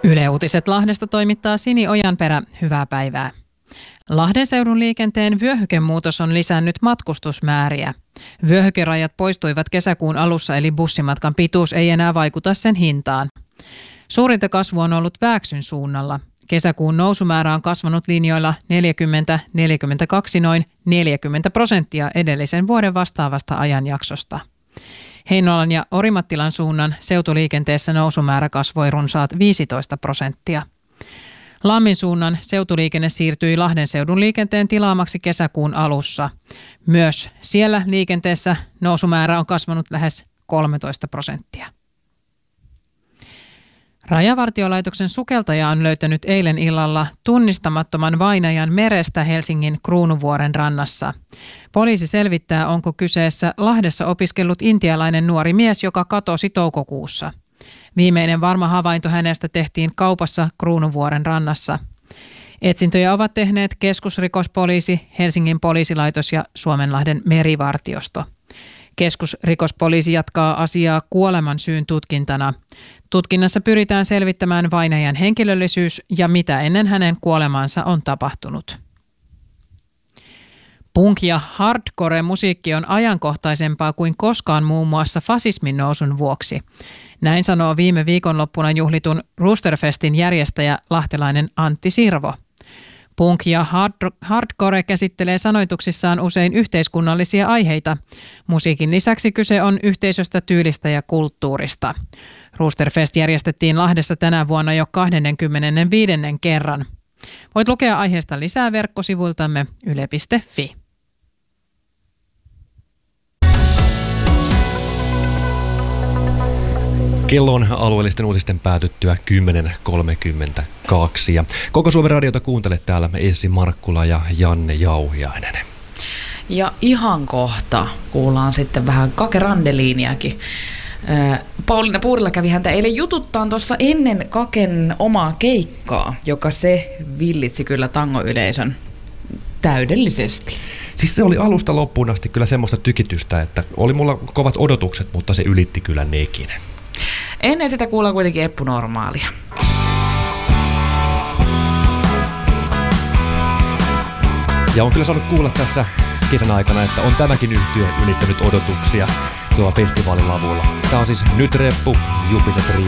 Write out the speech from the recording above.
Yle Uutiset Lahdesta toimittaa Sini Ojanperä. Hyvää päivää. Lahden seudun liikenteen vyöhykemuutos on lisännyt matkustusmääriä. Vyöhykerajat poistuivat kesäkuun alussa, eli bussimatkan pituus ei enää vaikuta sen hintaan. Suurinta kasvu on ollut Vääksyn suunnalla. Kesäkuun nousumäärä on kasvanut linjoilla 40-42 noin 40% edellisen vuoden vastaavasta ajanjaksosta. Heinolan ja Orimattilan suunnan seutuliikenteessä nousumäärä kasvoi runsaat 15%. Lammin suunnan seutuliikenne siirtyi Lahden seudun liikenteen tilaamaksi kesäkuun alussa. Myös siellä liikenteessä nousumäärä on kasvanut lähes 13%. Rajavartiolaitoksen sukeltaja on löytänyt eilen illalla tunnistamattoman vainajan merestä Helsingin Kruunuvuoren rannassa. Poliisi selvittää, onko kyseessä Lahdessa opiskellut intialainen nuori mies, joka katosi toukokuussa. Viimeinen varma havainto hänestä tehtiin kaupassa Kruunuvuoren rannassa. Etsintöjä ovat tehneet keskusrikospoliisi, Helsingin poliisilaitos ja Suomenlahden merivartiosto. Keskusrikospoliisi jatkaa asiaa kuoleman syyn tutkintana. Tutkinnassa pyritään selvittämään vainajan henkilöllisyys ja mitä ennen hänen kuolemaansa on tapahtunut. Punk- ja hardcore-musiikki on ajankohtaisempaa kuin koskaan muun muassa fasismin nousun vuoksi. Näin sanoo viime viikonloppuna juhlitun Roosterfestin järjestäjä lahtelainen Antti Sirvo. Punk ja hardcore käsittelee sanoituksissaan usein yhteiskunnallisia aiheita. Musiikin lisäksi kyse on yhteisöstä, tyylistä ja kulttuurista. Roosterfest järjestettiin Lahdessa tänä vuonna jo 25. kerran. Voit lukea aiheesta lisää verkkosivuiltamme yle.fi. Kello on alueellisten uutisten päätyttyä 10.32 ja koko Suomen radiota kuuntelet täällä Essi Markkula ja Janne Jauhiainen. Ja ihan kohta kuullaan sitten vähän Kake Randeliiniakin. Pauliina Puurila kävi häntä eilen jututtaan tuossa ennen Kaken omaa keikkaa, joka se villitsi kyllä tangoyleisön täydellisesti. Siis se oli alusta loppuun asti kyllä semmoista tykitystä, että oli mulla kovat odotukset, mutta se ylitti kyllä nekin. Ennen sitä kuullaan kuitenkin Eppu Normaalia. Ja on kyllä saanut kuulla tässä kesän aikana, että on tämäkin yhtyö ylittänyt odotuksia tuolla festivaalilavulla. Tämä on siis Nyt Reppu, Jupiset Rio.